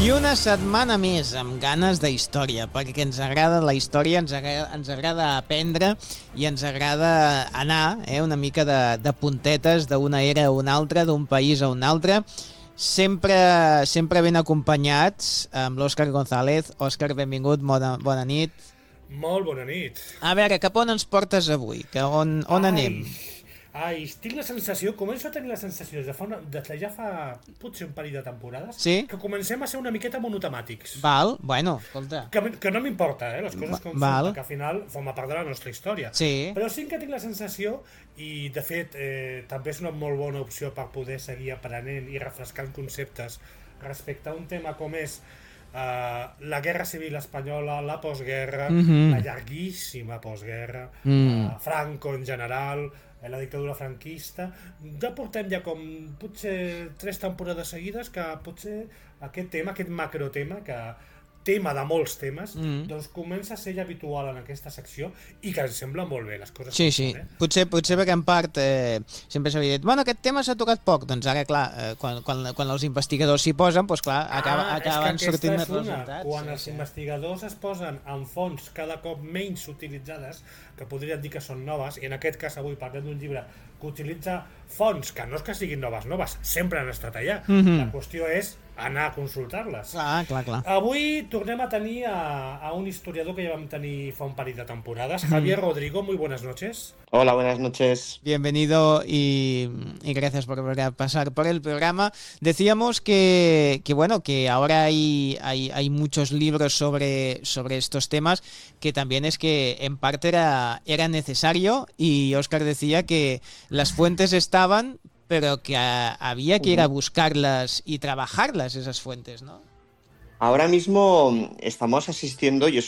I una setmana més amb ganes de història, perquè ens agrada la història, ens agrada aprendre i ens agrada anar una mica de puntetes d'una era a una altra, d'un país a un altre, sempre ben acompanyats amb l'Òscar González. Òscar, benvingut, bona nit. Molt bona nit. A veure, cap on ens portes avui? On anem? Tinc la sensació, començo a tenir la sensació des de ja fa potser un parell de temporades, sí? Que comencem a ser una miqueta monotemàtics. Val, bueno, escolta. Que no m'importa, les coses com són, que al final forma part de la nostra història. Sí. Però sí que tinc la sensació, i de fet també és una molt bona opció per poder seguir aprenent i refrescant conceptes respecte a un tema com és la guerra civil espanyola, la postguerra, la llarguíssima postguerra, Franco en general, la dictadura franquista. Ja portem com potser 3 temporades seguides que potser aquest tema, aquest macrotema, tema de molts temes, doncs comença a ser ja habitual en aquesta secció i que ens sembla molt bé les coses. Sí. Potser perquè en part sempre s'havia dit, bueno, aquest tema s'ha tocat poc, doncs ara clar, quan els investigadors s'hi posen, doncs clar, acaben sortint més resultats. Quan els investigadors es posen en fonts cada cop menys utilitzades, que podríem dir que són noves, i en aquest cas avui parlem d'un llibre que utilitza fonts que no és que siguin noves, sempre han estat allà. La qüestió és anar a consultar-les. Clar. Avui tornem a tenir a un historiador que ja vam tenir fa un parell de temporades, Javier Rodrigo. Muy buenas noches. Hola, buenas noches. Bienvenido y gracias por pasar por el programa. Decíamos que ahora hay muchos libros sobre estos temas, que también es que en parte era necesario, y Óscar decía que las fuentes estaban, pero que había que ir a buscarlas y trabajarlas, esas fuentes, ¿no? Ahora mismo estamos asistiendo, y es